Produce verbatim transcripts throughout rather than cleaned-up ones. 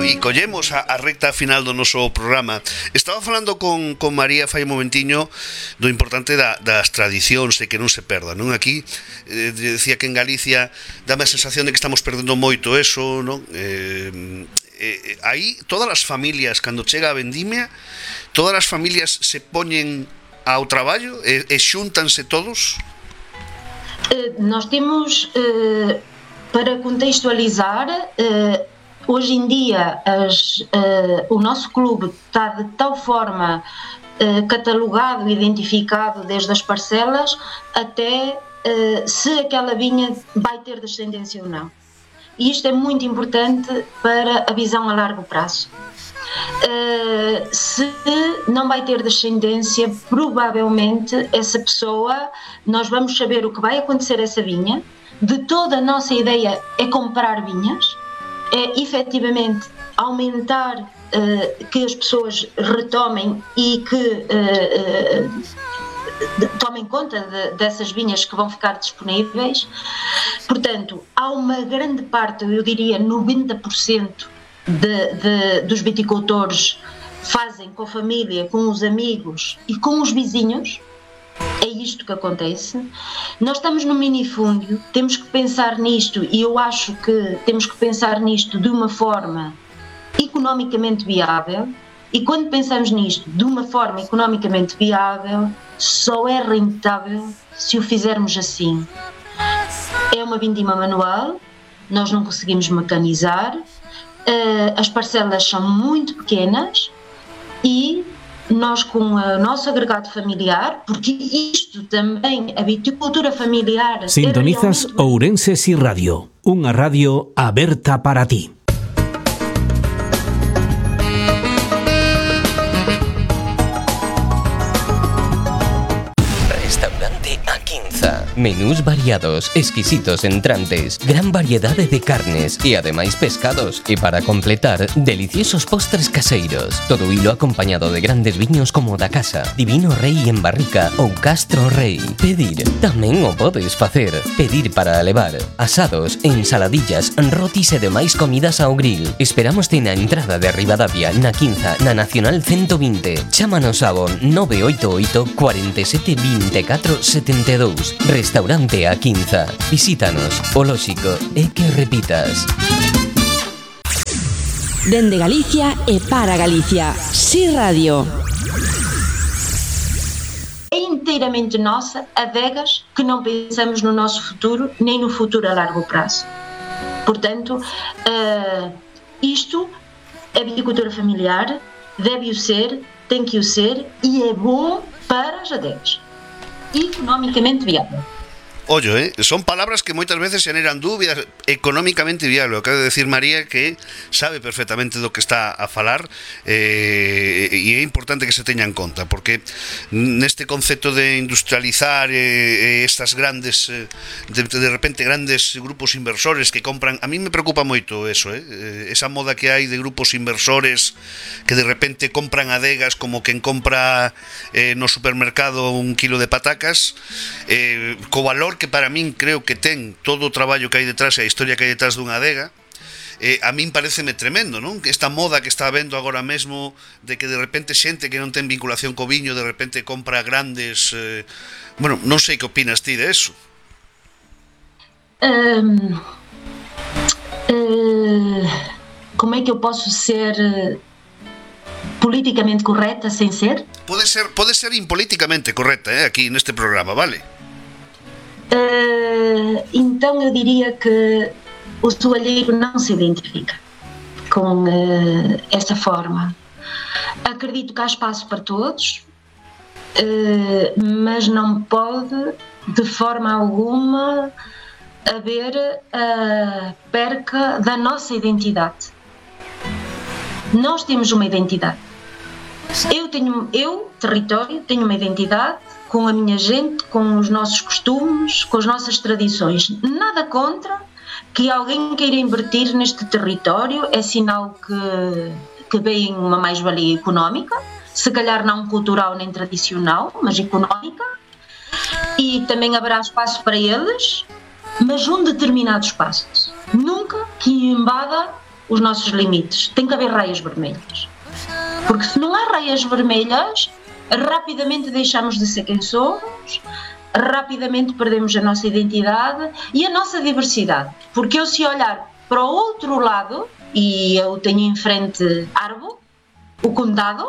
Bueno, e collemos a, a recta final do noso programa. Estaba falando con, con María fai un momentiño do importante da, das tradicións e que non se perdan, non? Aquí eh, decía que en Galicia dame a sensación de que estamos perdendo moito eso, non? Eh, eh, aí todas as familias, cando chega a vendimia, todas as familias se poñen ao traballo e, e xúntanse todos? Eh, nós temos, eh, para contextualizar, eh, hoje em dia as, uh, o nosso clube está de tal forma uh, catalogado, identificado desde as parcelas até uh, se aquela vinha vai ter descendência ou não. E isto é muito importante para a visão a largo prazo. Uh, se não vai ter descendência, provavelmente essa pessoa, nós vamos saber o que vai acontecer a essa vinha. De toda a nossa ideia é comprar vinhas, é efetivamente aumentar uh, que as pessoas retomem e que uh, uh, tomem conta de, dessas vinhas que vão ficar disponíveis. Portanto, há uma grande parte, eu diria noventa por cento de, de, dos viticultores fazem com a família, com os amigos e com os vizinhos. É isto que acontece. Nós estamos no minifúndio, temos que pensar nisto e eu acho que temos que pensar nisto de uma forma economicamente viável, e quando pensamos nisto de uma forma economicamente viável, só é rentável se o fizermos assim. É uma vindima manual, nós não conseguimos mecanizar, as parcelas são muito pequenas e nós, com o nosso agregado familiar, porque isto também, a viticultura familiar... Sintonizas realmente... Ourense Si Radio, unha radio aberta para ti. Menús variados, exquisitos entrantes, gran variedad de carnes y además pescados. Y para completar, deliciosos postres caseiros. Todo hilo acompañado de grandes viños como da casa, Divino Rei en barrica ou Castro Rei. Pedir, tamén o podes facer. Pedir para levar, asados, ensaladillas, rotis e demais comidas ao grill. Esperámoste na entrada de Ribadavia, na Quinza, na Nacional ciento vinte. Chámanos ao nove oito oito, cuatro siete, veinticuatro setenta e dous. Restaurante A Quinza. Visítanos. O lóxico é que repitas. Dende Galicia e para Galicia. Si Radio. É inteiramente nossa, adegas que não pensamos no nosso futuro, nem no futuro a largo prazo. Portanto, uh, isto é viticultura familiar, deve o ser, tem que o ser e é bom para as adegas. Economicamente viável. Ollo, eh? Son palabras que moitas veces generan dúbidas. Económicamente viable, acaba de decir María, que sabe perfectamente do que está a falar, eh, e é importante que se teña en conta, porque neste concepto de industrializar eh, estas grandes eh, de, de repente grandes grupos inversores que compran, a mí me preocupa moito eso, eh? esa moda que hai de grupos inversores que de repente compran adegas como quen compra eh, no supermercado un kilo de patacas, eh, co valor que para min creo que ten todo o traballo que hai detrás e a historia que hai detrás dunha adega. Eh, a min pareceme tremendo, non? Esta moda que está habendo agora mesmo de que de repente xente que non ten vinculación co viño de repente compra grandes... Eh, bueno, non sei que opinas ti de eso. Um, uh, como é que eu posso ser politicamente correta sem ser? Pode ser, pode ser impolíticamente correcta, eh, aquí neste programa, vale? Uh, então eu diria que o soalheiro não se identifica com uh, essa forma. Acredito que há espaço para todos, uh, mas não pode de forma alguma haver a perca da nossa identidade. Nós temos uma identidade. Eu tenho, eu, território, tenho uma identidade com a minha gente, com os nossos costumes, com as nossas tradições. Nada contra que alguém queira invertir neste território, é sinal que, que vem uma mais-valia económica, se calhar não cultural nem tradicional, mas económica, e também haverá espaço para eles, mas um determinado espaço. Nunca que invada os nossos limites. Tem que haver raias vermelhas. Porque se não há raias vermelhas, rapidamente deixamos de ser quem somos, rapidamente perdemos a nossa identidade e a nossa diversidade. Porque eu, se olhar para o outro lado, e eu tenho em frente Arbo, o Condado,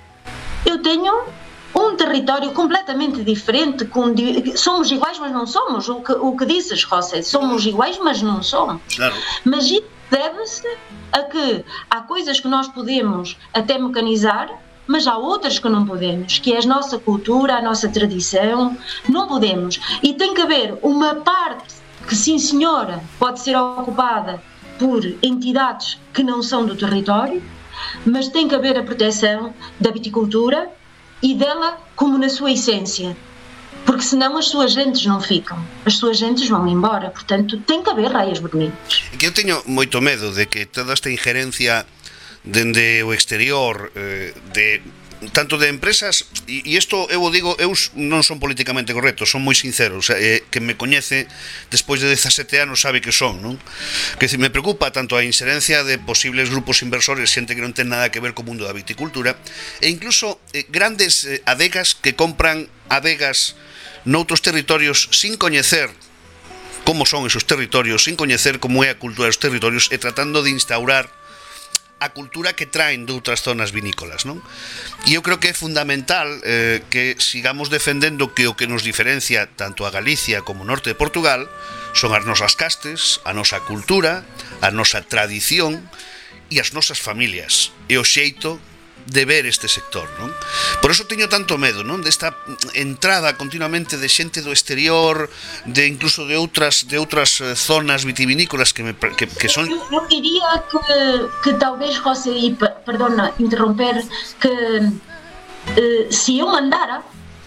eu tenho um território completamente diferente, com, somos iguais mas não somos, o que, o que dizes, José, somos iguais mas não somos. Claro. Mas isso deve-se a que há coisas que nós podemos até mecanizar, mas há outras que não podemos, que é a nossa cultura, a nossa tradição, não podemos. E tem que haver uma parte que, sim senhora, pode ser ocupada por entidades que não são do território, mas tem que haver a proteção da viticultura e dela como na sua essência, porque senão as suas gentes não ficam, as suas gentes vão embora, portanto tem que haver raias vermelhas. Que eu teño moito medo de que toda esta injerencia dende o exterior eh, de tanto de empresas, e isto eu o digo, eu non son políticamente correcto, son moi sinceros, eh, que me coñece despois de dezasete anos sabe que son, non? Que me preocupa tanto a inserencia de posibles grupos inversores, xente que non ten nada que ver co mundo da viticultura, e incluso eh, grandes eh, adegas que compran adegas noutros territorios sin coñecer como son esos territorios, sin coñecer como é a cultura dos territorios e tratando de instaurar a cultura que traen de outras zonas vinícolas, non? E eu creo que é fundamental eh, que sigamos defendendo que o que nos diferencia tanto a Galicia como o norte de Portugal son as nosas castes, a nosa cultura, a nosa tradición e as nosas familias e o xeito de ver este sector, non? Por eso teño tanto medo, non? Desta entrada continuamente de xente do exterior, de incluso de outras de outras zonas vitivinícolas que me que, que son. Eu, eu diría que que talvez, José, e perdona interromper, que eh, se eu mandara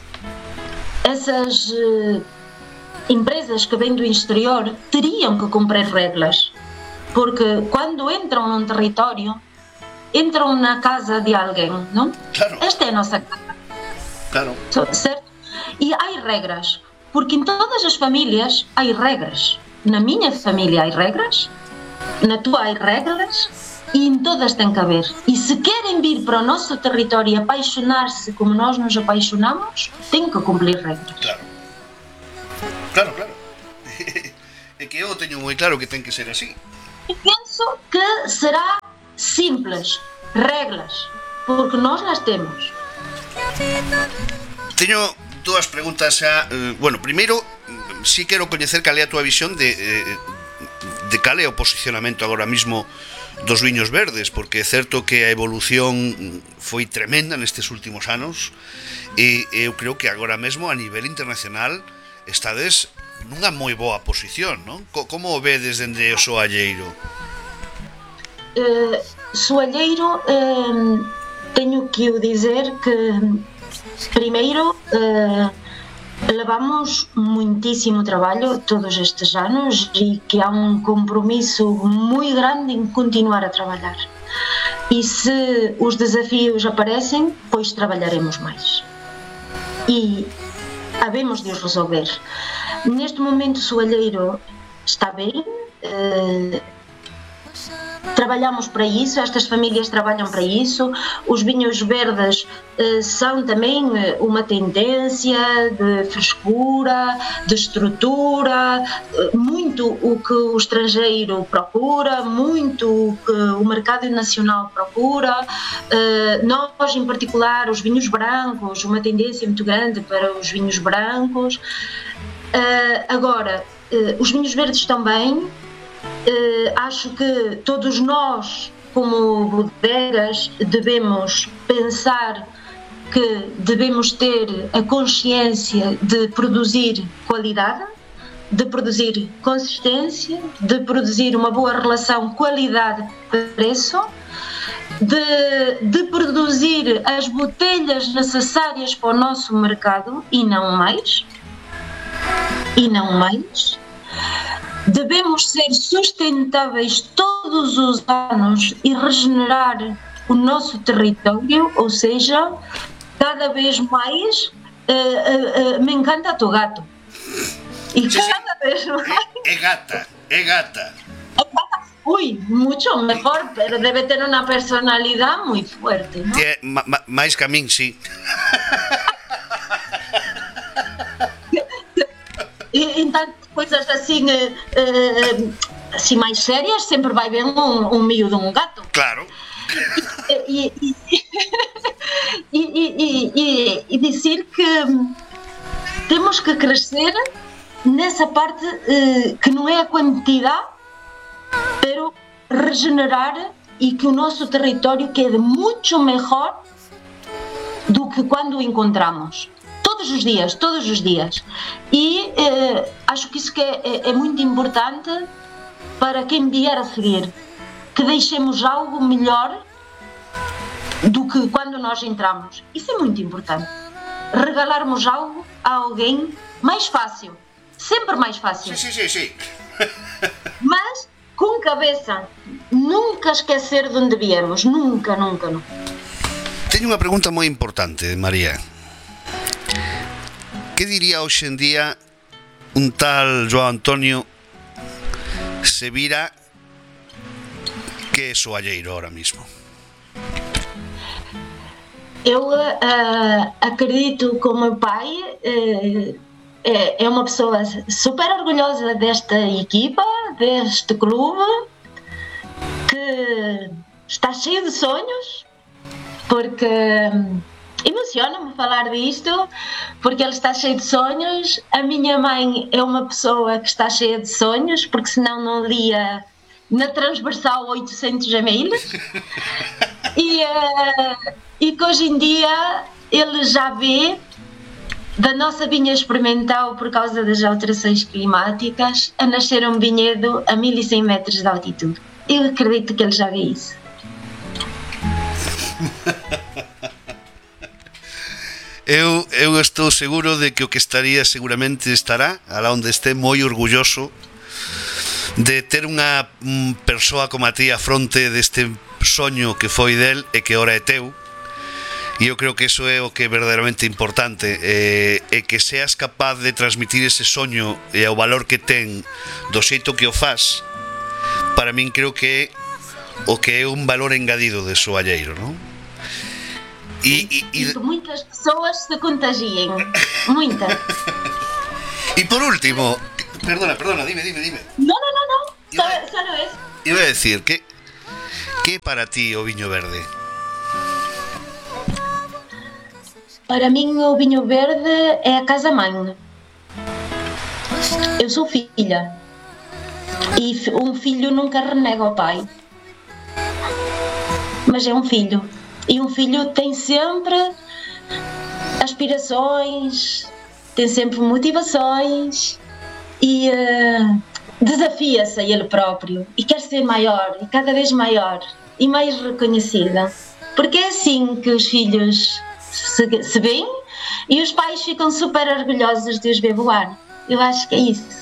essas eh, empresas que vêm do exterior teriam que cumprir regras, porque quando entram num território entram na casa de alguém, não? Claro. Esta é a nossa casa. Claro. Certo? E há regras, porque em todas as famílias há regras. Na minha família há regras, na tua há regras, e em todas tem que haver. E se querem vir para o nosso território e apaixonar-se como nós nos apaixonamos, têm que cumprir regras. Claro. Claro, claro. É que eu teño moi claro que ten que ser así. E penso que será simples, reglas, porque nós las temos. Teño dúas preguntas xa, eh, bueno, primeiro, si quero coñecer cal é a túa visión de, eh, de cal é o posicionamento agora mismo dos viños verdes, porque é certo que a evolución foi tremenda nestes últimos anos e eu creo que agora mesmo a nivel internacional estades nunha moi boa posición, non? Como o vedes dende o soalleiro? Uh, soalheiro, uh, tenho que o dizer que primeiro uh, levamos muitíssimo trabalho todos estes anos e que há um compromisso muito grande em continuar a trabalhar. E se os desafios aparecem, pois trabalharemos mais. E havemos de os resolver. Neste momento o soalheiro está bem, uh, trabalhamos para isso, estas famílias trabalham para isso, os vinhos verdes eh, são também uma tendência de frescura, de estrutura, muito o que o estrangeiro procura, muito o que o mercado nacional procura, eh, nós em particular os vinhos brancos, uma tendência muito grande para os vinhos brancos. Eh, agora, eh, os vinhos verdes também. Uh, acho que todos nós, como bodegas, devemos pensar que devemos ter a consciência de produzir qualidade, de produzir consistência, de produzir uma boa relação qualidade-preço, de, de produzir as botelhas necessárias para o nosso mercado e não mais, e não mais. Devemos ser sustentáveis todos os anos e regenerar o nosso território, ou seja, cada vez mais uh, uh, uh, me encanta tu gato. E Sí, cada sí. vez mais... É, é gata, é gata. É gata. Uy, mucho mejor, pero debe tener una personalidad muy fuerte, ¿no? Que, ma, ma, máis que a min, sí. E, então, coisas assim, eh, eh, assim mais sérias, sempre vai ver um, um miúdo, um gato. Claro. E, e, e, e, e, e dizer que temos que crescer nessa parte eh, que não é a quantidade, pero regenerar e que o nosso território quede muito melhor do que quando o encontramos. Todos os dias, todos os dias. E eh, acho que isso que é, é, é muito importante para quem vier a seguir. Que deixemos algo melhor do que quando nós entramos. Isso é muito importante. Regalarmos algo a alguém mais fácil. Sempre mais fácil. Sí, sí, sí, sí. Mas com cabeça. Nunca esquecer de onde viemos. Nunca, nunca, nunca. Teño unha pregunta moi importante, María. Que diría hoxe en día un tal João Antonio se vira que é soalleiro ahora mismo? Eu uh, acredito que o meu pai uh, é, é uma pessoa super orgulhosa desta equipa, deste clube, que está cheio de sonhos, porque um, emociona-me falar disto, porque ele está cheio de sonhos. A minha mãe é uma pessoa que está cheia de sonhos, porque senão não lia na transversal oitocentos e-mails. E, uh, e que hoje em dia ele já vê da nossa vinha experimental, por causa das alterações climáticas, a nascer um vinhedo a mil e cem metros de altitude. Eu acredito que ele já vê isso. Eu, eu estou seguro de que o que estaría seguramente estará alá onde este moi orgulloso de ter unha persoa como a ti a fronte deste soño que foi del e que ora é teu. E eu creo que iso é o que é verdadeiramente importante, e, e que seas capaz de transmitir ese soño e o valor que ten do xeito que o faz. Para min creo que é o que é un valor engadido de soalleiro, non? E, e, e que muitas pessoas se contagiem. Muitas. E por último, perdona, perdona, dime, dime, dime. No, no, no, no. Só, só non é. Iba a decir que que é para ti o viño verde? Para min o viño verde é a casa mãe. Eu sou filha. E um filho nunca renega ao pai. Mas é um filho. E um filho tem sempre aspirações, tem sempre motivações e uh, desafia-se a ele próprio e quer ser maior e cada vez maior e mais reconhecida. Porque é assim que os filhos se, se veem e os pais ficam super orgulhosos de os ver voar. Eu acho que é isso.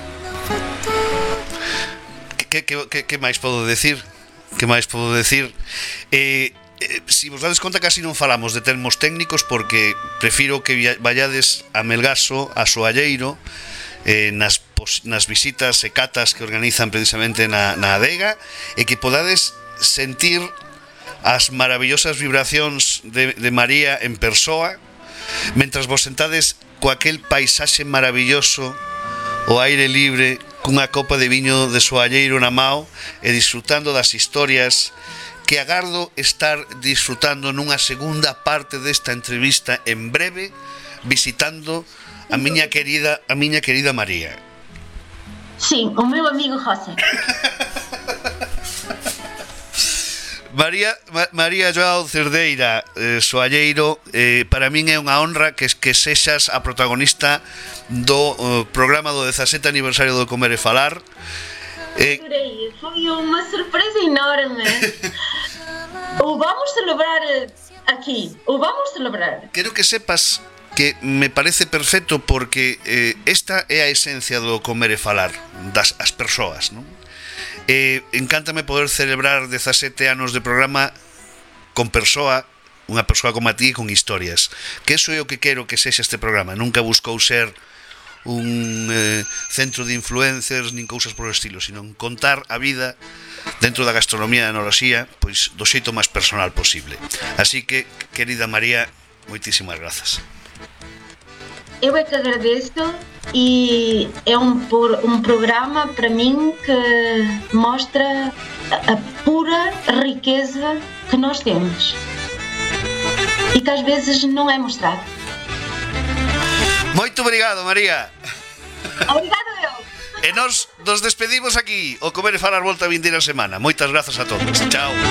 Que, que, que, que máis podo decir? Que máis podo decir? Eh... Si vos dades conta, casi non falamos de termos técnicos porque prefiro que vayades a Melgaso, a Soalleiro, eh, nas, pos, nas visitas e catas que organizan precisamente na, na adega, e que podades sentir as maravillosas vibracións de, de María en persoa mentras vos sentades co aquel paisaxe maravilloso, o aire libre, cunha copa de viño de Soalleiro na mao e disfrutando das historias que agardo estar disfrutando nunha segunda parte desta entrevista en breve, visitando a miña querida a miña querida María. Sí, o meu amigo José. María Ma, María Joao Cerdeira, eh, Soalleiro, eh, para min é unha honra que que sexas a protagonista do uh, programa do dezasete aniversario do Comer e Falar. Eh, foi unha sorpresa enorme. O vamos celebrar aquí, o vamos celebrar. Quero que sepas que me parece perfecto porque eh, esta é a esencia do Comer e Falar das as persoas, non? Eh, encántame poder celebrar dezasete anos de programa con persoa, unha persoa como a ti con historias. Que eso é o que quero que sexa este programa. Nunca buscou ser un eh, centro de influencers nin cousas por o estilo, sino contar a vida dentro da gastronomía e enoloxía, pois do xeito máis personal posible. Así que, querida María, moitísimas grazas. Eu é que agradeço e é um, um programa para mim que mostra a pura riqueza que nós temos e que às vezes não é mostrado. Moito obrigado, María. Obrigado eu. E nós nos despedimos aquí. O Comer e Falar volta a vindeira semana. Moitas grazas a todos. Chao.